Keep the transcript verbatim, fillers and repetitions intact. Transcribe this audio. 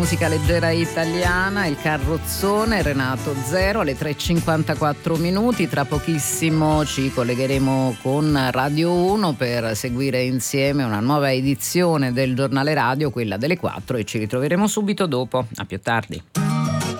Musica leggera italiana, il carrozzone, Renato Zero alle tre e cinquantaquattro minuti. Tra pochissimo ci collegheremo con Radio uno per seguire insieme una nuova edizione del giornale radio, quella delle quattro, e ci ritroveremo subito dopo. A più tardi.